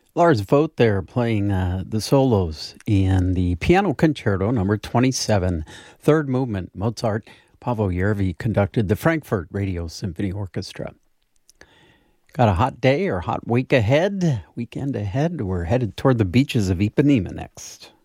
Lars Vogt there playing the solos in the Piano Concerto number 27, third movement. Mozart, Pavel Yervi conducted the Frankfurt Radio Symphony Orchestra. Got a hot day or hot weekend ahead? We're headed toward the beaches of Ipanema next.